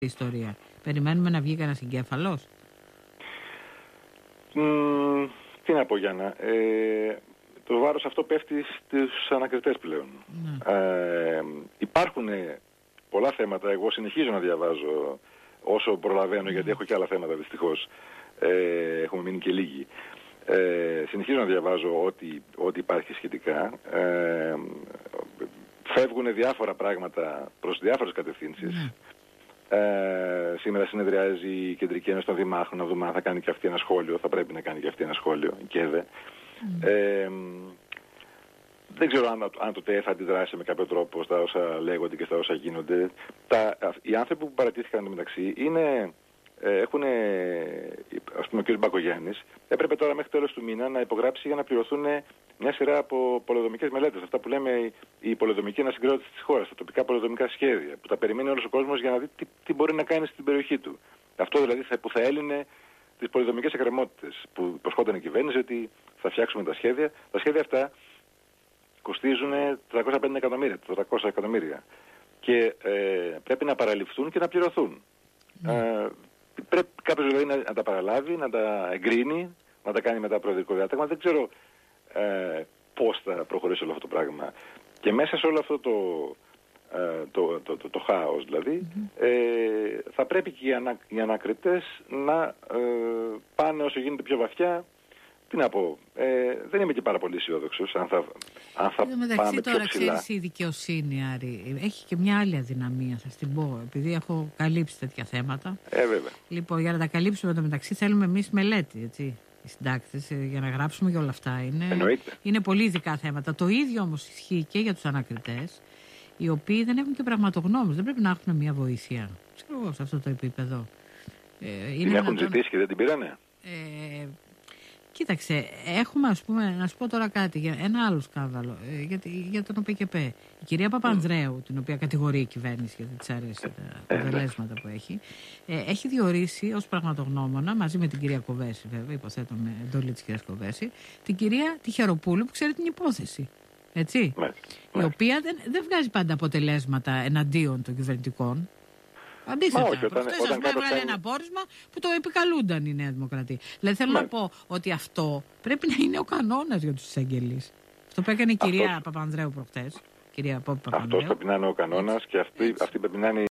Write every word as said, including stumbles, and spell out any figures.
ιστορία. Περιμένουμε να βγει κανένας εγκέφαλος. Mm, τι να πω, Γιάννα. Ε, το βάρος αυτό πέφτει στους ανακριτές πλέον. Ναι. Ε, υπάρχουν πολλά θέματα. Εγώ συνεχίζω να διαβάζω όσο προλαβαίνω, ναι. γιατί έχω και άλλα θέματα δυστυχώς. Ε, έχουμε μείνει και λίγοι. Ε, συνεχίζω να διαβάζω ό,τι, ό,τι υπάρχει σχετικά. Ε, φεύγουν διάφορα πράγματα προς διάφορες κατευθύνσεις. Mm. Ε, σήμερα συνεδριάζει η Κεντρική Ένωση των Δημάρχων, να δούμε αν θα κάνει και αυτή ένα σχόλιο. Θα πρέπει να κάνει και αυτή ένα σχόλιο, η ΚΕΔΕ. Mm. Ε, δεν ξέρω αν, αν το ΤΕ θα αντιδράσει με κάποιο τρόπο στα όσα λέγονται και στα όσα γίνονται. Τα, οι άνθρωποι που παρατήθηκαν μεταξύ είναι... Έχουν, ας πούμε, ο κ. Μπακογιάννης έπρεπε τώρα μέχρι τέλος του μήνα να υπογράψει για να πληρωθούν μια σειρά από πολεοδομικές μελέτες. Αυτά που λέμε η πολεοδομική ανασυγκρότηση της χώρας, τα τοπικά πολεοδομικά σχέδια, που τα περιμένει όλος ο κόσμος για να δει τι, τι μπορεί να κάνει στην περιοχή του. Αυτό δηλαδή θα, που θα έλυνε τις πολεοδομικές εκκρεμότητες που υποσχόταν η κυβέρνηση ότι θα φτιάξουμε τα σχέδια. Τα σχέδια αυτά κοστίζουν τριακόσια πενήντα εκατομμύρια, τετρακόσια εκατομμύρια και ε, πρέπει να παραληφθούν και να πληρωθούν. Mm. Ε, Πρέπει κάποιος δηλαδή να, να τα παραλάβει, να τα εγκρίνει, να τα κάνει μετά προεδρικό διάταγμα. Δεν ξέρω ε, πώς θα προχωρήσει όλο αυτό το πράγμα. Και μέσα σε όλο αυτό το, ε, το, το, το, το χάος δηλαδή, mm-hmm. ε, θα πρέπει και οι, ανα, οι ανακριτές να ε, πάνε όσο γίνεται πιο βαθιά. Τι να πω, ε, δεν είμαι και πάρα πολύ αισιόδοξος αν θα, αν θα πάμε μεταξύ, πιο τώρα ψηλά. Ξέρεις, η δικαιοσύνη, Άρη, έχει και μια άλλη αδυναμία, θα την πω, επειδή έχω καλύψει τέτοια θέματα. Ε, βέβαια. Λοιπόν, για να τα καλύψουμε το μεταξύ θέλουμε εμείς μελέτη, έτσι, οι συντάκτες, για να γράψουμε και όλα αυτά. Είναι, είναι πολύ ειδικά θέματα. Το ίδιο όμως ισχύει και για τους ανακριτές, οι οποίοι δεν έχουν και πραγματογνώμους. Δεν πρέπει να έχουν μια βοήθεια, ξέρω εγώ, σε αυτό το επίπεδο. Ε, είναι την έχουν ζητήσει και δεν την πήρανε. Ε, Κοίταξε, έχουμε, ας πούμε, να σου πω τώρα κάτι για ένα άλλο σκάνδαλο, ε, για, για τον ΟΠΕΚΕΠΕ. Η κυρία Παπανδρέου, mm. την οποία κατηγορεί η κυβέρνηση γιατί της αρέσει τα αποτελέσματα που έχει, ε, έχει διορίσει ως πραγματογνώμονα, μαζί με την κυρία Κοβέση, βέβαια, υποθέτω με εντολή της κυρίας Κοβέση, την κυρία Τυχεροπούλου που ξέρει την υπόθεση. Έτσι, mm. η οποία δεν, δεν βγάζει πάντα αποτελέσματα εναντίον των κυβερνητικών. Αντίθετα, προχτές ας πούμε έβγαλε ένα πόρισμα που το επικαλούνταν η Νέα Δημοκρατία. Δηλαδή θέλω να πω ότι αυτό πρέπει να είναι ο κανόνας για τους εισαγγελείς. Αυτό που έκανε η κυρία Παπανδρέου προχτές. Κυρία Παπανδρέου. Αυτός πρέπει να είναι ο κανόνας και αυτή, αυτή πρέπει να είναι